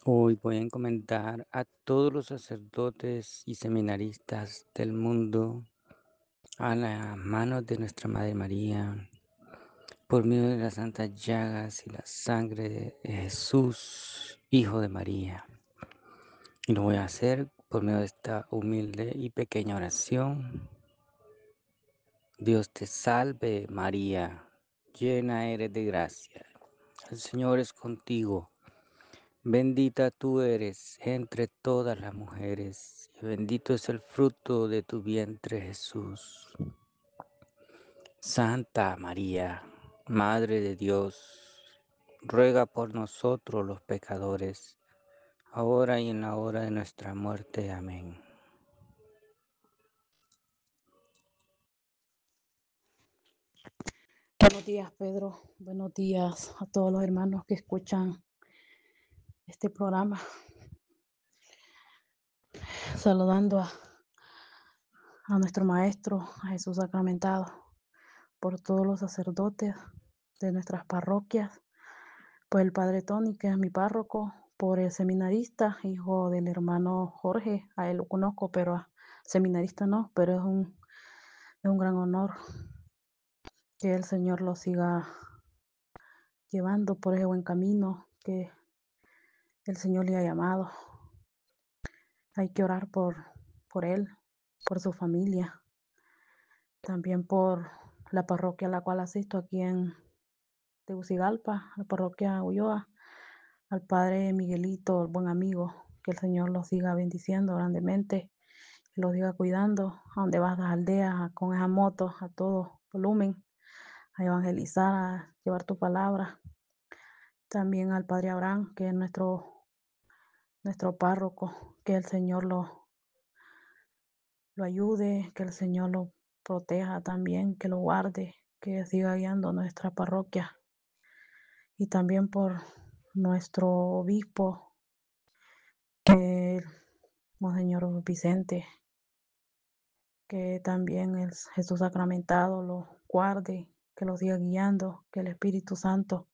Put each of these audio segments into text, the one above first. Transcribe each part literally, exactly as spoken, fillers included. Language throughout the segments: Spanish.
Hoy voy a encomendar a todos los sacerdotes y seminaristas del mundo a las manos de nuestra Madre María, por medio de las santas llagas y la sangre de Jesús, Hijo de María. Y lo voy a hacer por medio de esta humilde y pequeña oración. Dios te salve, María, llena eres de gracia. El Señor es contigo. Bendita tú eres entre todas las mujeres, y bendito es el fruto de tu vientre, Jesús. Santa María, Madre de Dios, ruega por nosotros los pecadores, ahora y en la hora de nuestra muerte. Amén. Buenos días, Pedro. Buenos días a todos los hermanos que escuchan este programa. Saludando a, a nuestro Maestro, a Jesús sacramentado, por todos los sacerdotes de nuestras parroquias, por el Padre Tony, que es mi párroco, por el seminarista, hijo del hermano Jorge. A él lo conozco, pero a seminarista no, pero es un, es un gran honor que el Señor lo siga llevando por ese buen camino que el Señor le ha llamado. Hay que orar por, por él, por su familia, también por la parroquia a la cual asisto aquí en Tegucigalpa, la parroquia Ulloa, al Padre Miguelito, el buen amigo, que el Señor los siga bendiciendo grandemente, que los siga cuidando, a donde vas a las aldeas con esa moto a todo volumen, a evangelizar, a llevar tu palabra. También al Padre Abraham, que es nuestro, nuestro párroco, que el Señor lo, lo ayude, que el Señor lo proteja también, que lo guarde, que siga guiando nuestra parroquia. Y también por nuestro obispo, que Monseñor Vicente, que también el Jesús sacramentado lo guarde, que lo siga guiando, que el Espíritu Santo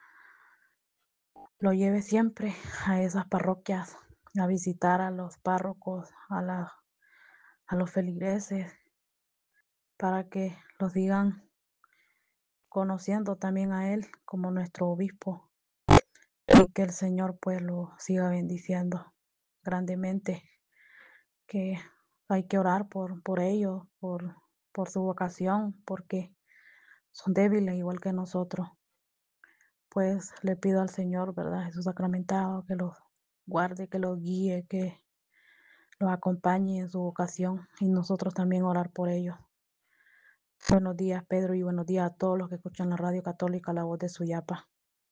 lo lleve siempre a esas parroquias, a visitar a los párrocos, a, la, a los feligreses, para que los sigan conociendo también a él como nuestro obispo, y que el Señor pues lo siga bendiciendo grandemente, que hay que orar por, por ellos, por, por su vocación, porque son débiles igual que nosotros. Pues le pido al Señor, ¿verdad? Jesús sacramentado, que los guarde, que los guíe, que los acompañe en su vocación, y nosotros también orar por ellos. Buenos días, Pedro, y buenos días a todos los que escuchan la radio católica, la voz de Suyapa.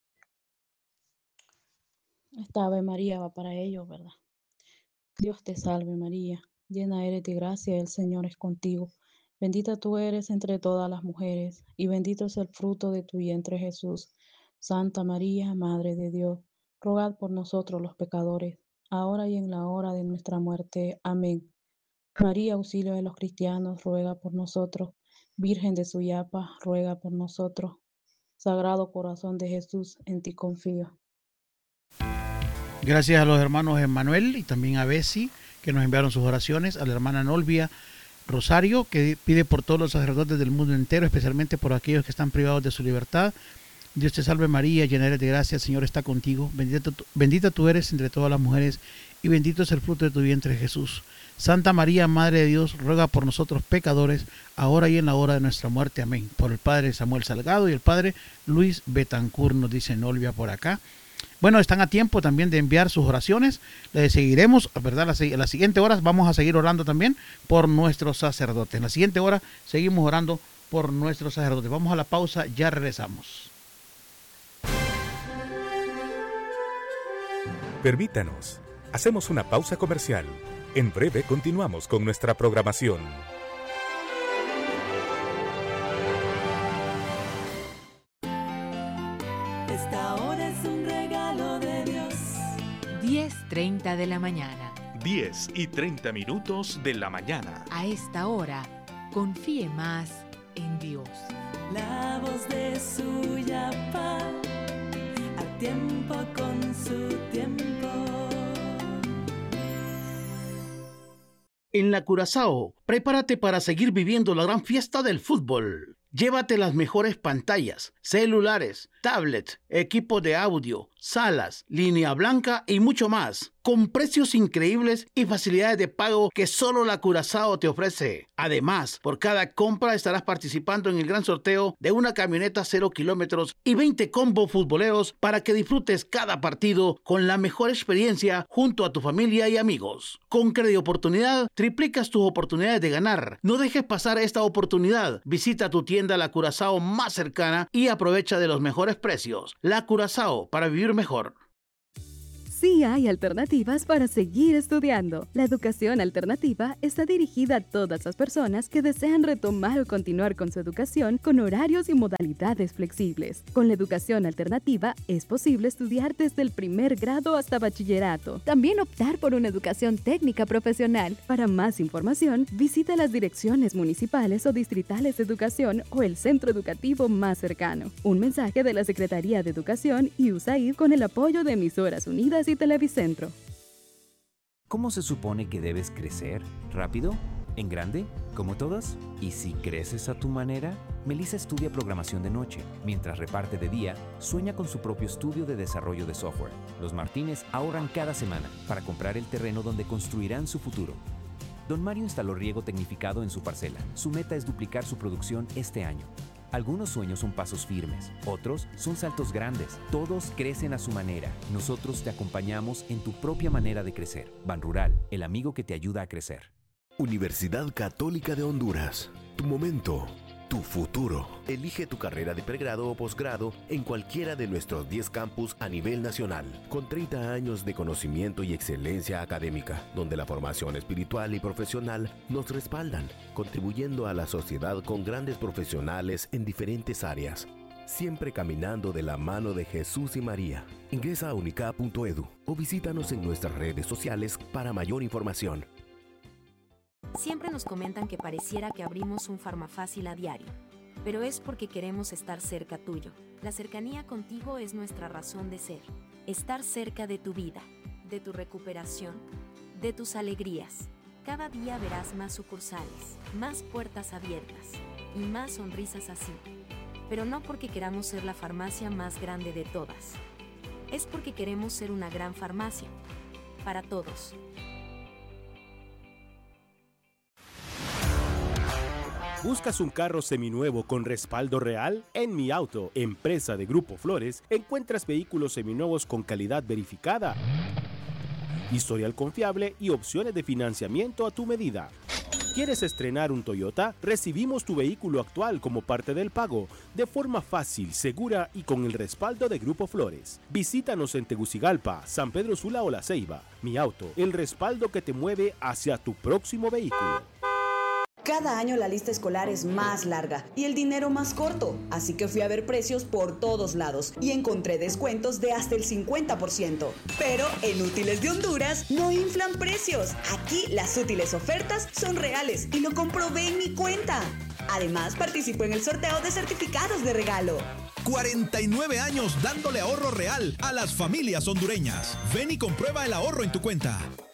Esta Ave María va para ellos, ¿verdad? Dios te salve María, llena eres de gracia, el Señor es contigo. Bendita tú eres entre todas las mujeres, y bendito es el fruto de tu vientre Jesús. Santa María, Madre de Dios, rogad por nosotros los pecadores, ahora y en la hora de nuestra muerte. Amén. María, auxilio de los cristianos, ruega por nosotros. Virgen de Suyapa, ruega por nosotros. Sagrado corazón de Jesús, en ti confío. Gracias a los hermanos Emmanuel y también a Bessie, que nos enviaron sus oraciones, a la hermana Nolvia Rosario, que pide por todos los sacerdotes del mundo entero, especialmente por aquellos que están privados de su libertad. Dios te salve María, llena eres de gracia, el Señor está contigo, bendita tú, bendita tú eres entre todas las mujeres, y bendito es el fruto de tu vientre Jesús. Santa María, Madre de Dios, ruega por nosotros pecadores, ahora y en la hora de nuestra muerte. Amén. Por el Padre Samuel Salgado y el Padre Luis Betancourt, nos dice Nolvia por acá. Bueno, están a tiempo también de enviar sus oraciones. Les seguiremos, ¿verdad? En las siguientes horas vamos a seguir orando también por nuestros sacerdotes. En la siguiente hora seguimos orando por nuestros sacerdotes. Vamos a la pausa, ya regresamos. Permítanos, hacemos una pausa comercial. En breve continuamos con nuestra programación. Esta hora es un regalo de Dios. diez treinta de la mañana. diez y treinta minutos de la mañana. A esta hora, confíe más en Dios. La voz de Suyapa, a tiempo con su tiempo. En la Curazao, prepárate para seguir viviendo la gran fiesta del fútbol. Llévate las mejores pantallas, celulares, tablets, equipos de audio, salas, línea blanca y mucho más, con precios increíbles y facilidades de pago que solo la Curazao te ofrece. Además, por cada compra estarás participando en el gran sorteo de una camioneta cero kilómetros y veinte combos futboleros para que disfrutes cada partido con la mejor experiencia junto a tu familia y amigos. Con Crédito Oportunidad, triplicas tus oportunidades de ganar. No dejes pasar esta oportunidad. Visita tu tienda La Curazao más cercana y aprovecha de los mejores precios. La Curazao, para vivir mejor. Sí hay alternativas para seguir estudiando. La educación alternativa está dirigida a todas las personas que desean retomar o continuar con su educación con horarios y modalidades flexibles. Con la educación alternativa es posible estudiar desde el primer grado hasta bachillerato. También optar por una educación técnica profesional. Para más información, visita las direcciones municipales o distritales de educación o el centro educativo más cercano. Un mensaje de la Secretaría de Educación y U S A I D con el apoyo de Emisoras Unidas y Televicentro. ¿Cómo se supone que debes crecer? ¿Rápido? ¿En grande? ¿Como todos? ¿Y si creces a tu manera? Melissa estudia programación de noche. Mientras reparte de día, sueña con su propio estudio de desarrollo de software. Los Martínez ahorran cada semana para comprar el terreno donde construirán su futuro. Don Mario instaló riego tecnificado en su parcela. Su meta es duplicar su producción este año. Algunos sueños son pasos firmes, otros son saltos grandes. Todos crecen a su manera. Nosotros te acompañamos en tu propia manera de crecer. Banrural, el amigo que te ayuda a crecer. Universidad Católica de Honduras. Tu momento, tu futuro. Elige tu carrera de pregrado o posgrado en cualquiera de nuestros diez campus a nivel nacional, con treinta años de conocimiento y excelencia académica, donde la formación espiritual y profesional nos respaldan, contribuyendo a la sociedad con grandes profesionales en diferentes áreas, siempre caminando de la mano de Jesús y María. Ingresa a unicap punto edu o visítanos en nuestras redes sociales para mayor información. Siempre nos comentan que pareciera que abrimos un Farmafácil a diario, pero es porque queremos estar cerca tuyo. La cercanía contigo es nuestra razón de ser. Estar cerca de tu vida, de tu recuperación, de tus alegrías. Cada día verás más sucursales, más puertas abiertas y más sonrisas así. Pero no porque queramos ser la farmacia más grande de todas. Es porque queremos ser una gran farmacia. Para todos. ¿Buscas un carro seminuevo con respaldo real? En Mi Auto, empresa de Grupo Flores, encuentras vehículos seminuevos con calidad verificada, historial confiable y opciones de financiamiento a tu medida. ¿Quieres estrenar un Toyota? Recibimos tu vehículo actual como parte del pago, de forma fácil, segura y con el respaldo de Grupo Flores. Visítanos en Tegucigalpa, San Pedro Sula o La Ceiba. Mi Auto, el respaldo que te mueve hacia tu próximo vehículo. Cada año la lista escolar es más larga y el dinero más corto, así que fui a ver precios por todos lados y encontré descuentos de hasta el cincuenta por ciento. Pero en Útiles de Honduras no inflan precios. Aquí las útiles ofertas son reales y lo comprobé en mi cuenta. Además, participo en el sorteo de certificados de regalo. cuarenta y nueve años dándole ahorro real a las familias hondureñas. Ven y comprueba el ahorro en tu cuenta.